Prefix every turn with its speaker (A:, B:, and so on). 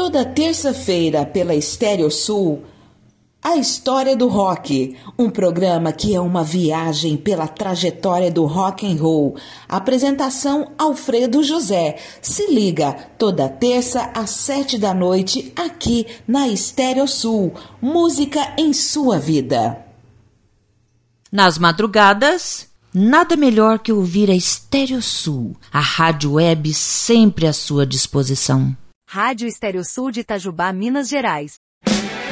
A: Toda terça-feira pela Estéreo Sul, A História do Rock, um programa que é uma viagem pela trajetória do rock and roll. Apresentação Alfredo José. Se liga, toda terça às 7 da noite, aqui na Estéreo Sul. Música em sua vida.
B: Nas madrugadas, nada melhor que ouvir a Estéreo Sul, a rádio web sempre à sua disposição.
C: Rádio Estéreo Sul de Itajubá, Minas Gerais.